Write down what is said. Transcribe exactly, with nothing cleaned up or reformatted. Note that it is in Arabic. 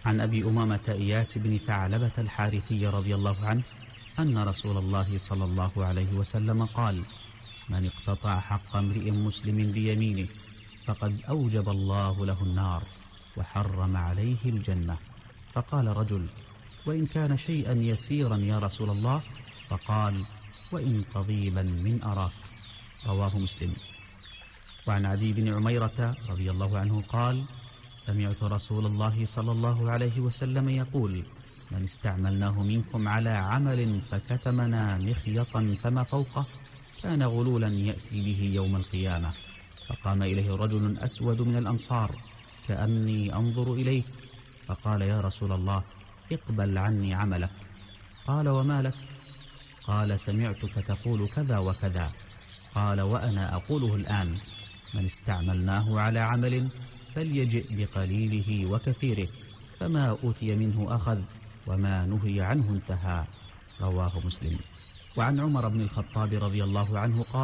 عن أبي أمامة إياس بن ثعلبة الحارثي رضي الله عنه أن رسول الله صلى الله عليه وسلم قال: من اقتطع حق امرئ مسلم بيمينه فقد أوجب الله له النار وحرم عليه الجنة. فقال رجل: وإن كان شيئا يسيرا يا رسول الله؟ فقال: وإن قضيبا من أراك. رواه مسلم. وعن عدي بن عميرة رضي الله عنه قال: سمعت رسول الله صلى الله عليه وسلم يقول: من استعملناه منكم على عمل فكتمنا مخيطا فما فوقه كان غلولا يأتي به يوم القيامة. فقام إليه رجل أسود من الأنصار كأني أنظر إليه فقال: يا رسول الله، اقبل عني عملك. قال: وما لك؟ قال: سمعتك تقول كذا وكذا. قال: وأنا أقوله الآن: من استعملناه على عمل فليجئ بقليله وكثيره، فما أوتي منه أخذ وما نهي عنه انتهى. رواه مسلم. وعن عمر بن الخطاب رضي الله عنه قال: